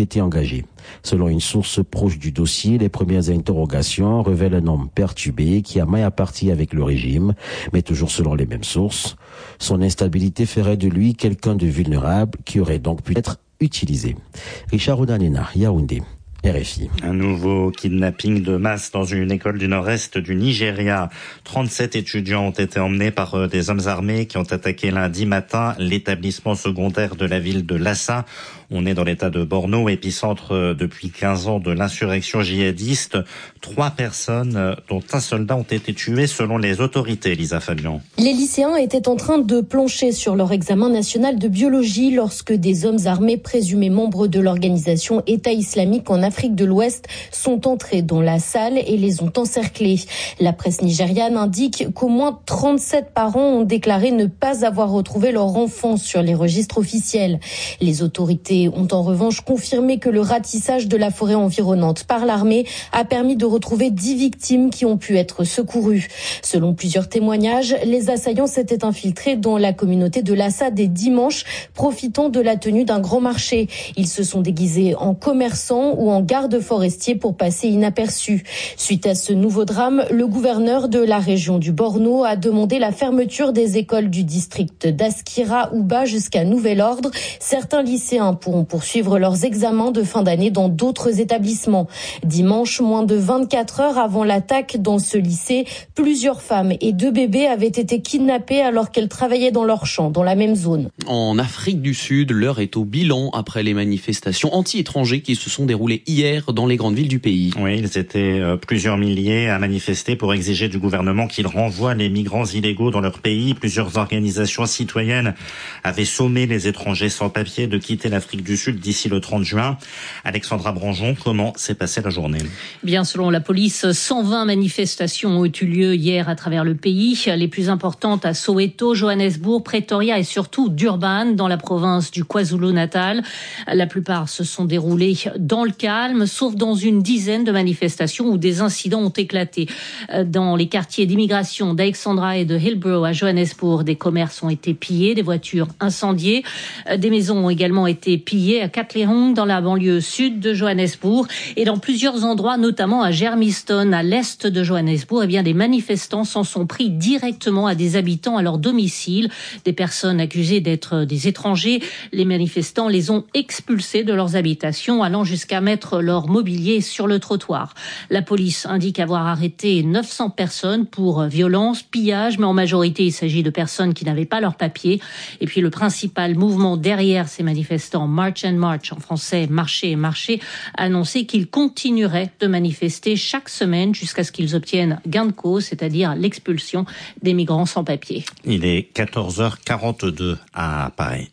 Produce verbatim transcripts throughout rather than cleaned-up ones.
été engagés. Selon une source proche du dossier, les premières interrogations révèlent un homme perturbé qui a maille à partie avec le régime, mais toujours selon les mêmes sources. Son instabilité ferait de lui quelqu'un de vulnérable qui aurait donc pu être utilisé. Richard Odanena, Yaoundé. R F I. Un nouveau kidnapping de masse dans une école du nord-est du Nigeria. trente-sept étudiants ont été emmenés par des hommes armés qui ont attaqué lundi matin l'établissement secondaire de la ville de Lassa. On est dans l'état de Borno, épicentre depuis quinze ans de l'insurrection djihadiste. Trois personnes, dont un soldat, ont été tuées selon les autorités, Lisa Fabian. Les lycéens étaient en train de plancher sur leur examen national de biologie lorsque des hommes armés présumés membres de l'organisation État islamique en Afrique de l'Ouest sont entrés dans la salle et les ont encerclés. La presse nigériane indique qu'au moins trente-sept parents ont déclaré ne pas avoir retrouvé leur enfant sur les registres officiels. Les autorités ont en revanche confirmé que le ratissage de la forêt environnante par l'armée a permis de retrouver dix victimes qui ont pu être secourues. Selon plusieurs témoignages, les assaillants s'étaient infiltrés dans la communauté de Lassa dès dimanche, profitant de la tenue d'un grand marché. Ils se sont déguisés en commerçants ou en gardes forestiers pour passer inaperçus. Suite à ce nouveau drame, le gouverneur de la région du Borno a demandé la fermeture des écoles du district d'Askira-Ouba jusqu'à nouvel ordre. Certains lycéens pourront poursuivre leurs examens de fin d'année dans d'autres établissements. Dimanche, moins de vingt-quatre heures avant l'attaque dans ce lycée, plusieurs femmes et deux bébés avaient été kidnappés alors qu'elles travaillaient dans leur champ, dans la même zone. En Afrique du Sud, l'heure est au bilan après les manifestations anti-étrangers qui se sont déroulées hier dans les grandes villes du pays. Oui, ils étaient plusieurs milliers à manifester pour exiger du gouvernement qu'il renvoie les migrants illégaux dans leur pays. Plusieurs organisations citoyennes avaient sommé les étrangers sans papier de quitter l'Afrique du Sud d'ici le trente juin. Alexandra Branjon, comment s'est passée la journée ? Bien, selon la police, cent vingt manifestations ont eu lieu hier à travers le pays. Les plus importantes à Soweto, Johannesburg, Pretoria et surtout Durban, dans la province du KwaZulu-Natal. La plupart se sont déroulées dans le calme, sauf dans une dizaine de manifestations où des incidents ont éclaté. Dans les quartiers d'immigration d'Alexandra et de Hillbrow à Johannesburg, des commerces ont été pillés, des voitures incendiées. Des maisons ont également été pillées à Katlehong, dans la banlieue sud de Johannesburg, et dans plusieurs endroits, notamment à Germiston, à l'est de Johannesburg. Eh bien, des manifestants s'en sont pris directement à des habitants à leur domicile. Des personnes accusées d'être des étrangers. Les manifestants les ont expulsés de leurs habitations, allant jusqu'à mettre leur mobilier sur le trottoir. La police indique avoir arrêté neuf cents personnes pour violence, pillage, mais en majorité, il s'agit de personnes qui n'avaient pas leur papier. Et puis, le principal mouvement derrière ces manifestants, March and March, en français, marcher et marcher, a annoncé qu'ils continueraient de manifester chaque semaine jusqu'à ce qu'ils obtiennent gain de cause, c'est-à-dire l'expulsion des migrants sans papier. Il est quatorze heures quarante-deux à Paris.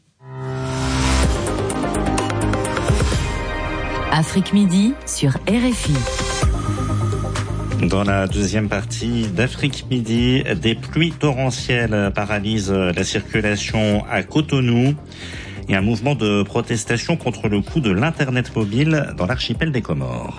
Afrique Midi sur R F I. Dans la deuxième partie d'Afrique Midi, des pluies torrentielles paralysent la circulation à Cotonou et un mouvement de protestation contre le coût de l'Internet mobile dans l'archipel des Comores.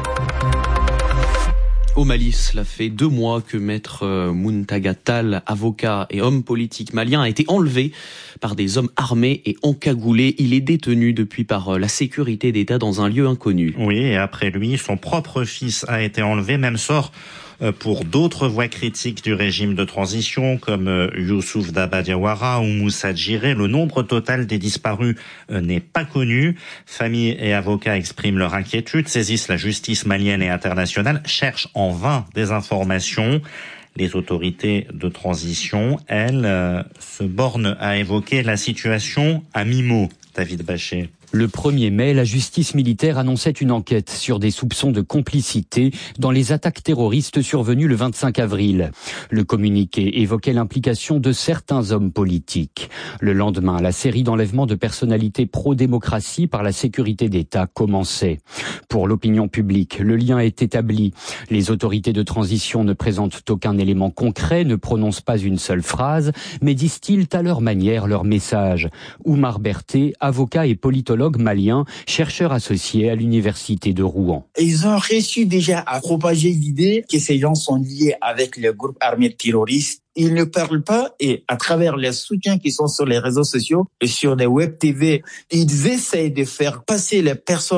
Au Mali, cela fait deux mois que maître Muntaga Tall, avocat et homme politique malien, a été enlevé par des hommes armés et encagoulés. Il est détenu depuis par la sécurité d'État dans un lieu inconnu. Oui, et après lui, son propre fils a été enlevé. Même sort pour d'autres voix critiques du régime de transition, comme Youssouf Daba Diawara ou Moussa Djiré. Le nombre total des disparus n'est pas connu. Familles et avocats expriment leur inquiétude, saisissent la justice malienne et internationale, cherchent en vain des informations. Les autorités de transition, elles, euh, se bornent à évoquer la situation à mi-mot. David Bachet. Le premier mai, la justice militaire annonçait une enquête sur des soupçons de complicité dans les attaques terroristes survenues le vingt-cinq avril. Le communiqué évoquait l'implication de certains hommes politiques. Le lendemain, la série d'enlèvements de personnalités pro-démocratie par la sécurité d'État commençait. Pour l'opinion publique, le lien est établi. Les autorités de transition ne présentent aucun élément concret, ne prononcent pas une seule phrase, mais distillent à leur manière leur message. Oumar Berté, avocat et politologue malien, chercheur associé à l'université de Rouen. Ils ont réussi déjà à propager l'idée que ces gens sont liés avec les groupes armés terroristes. Ils ne parlent pas et à travers les soutiens qui sont sur les réseaux sociaux et sur les web T V, ils essayent de faire passer les personnes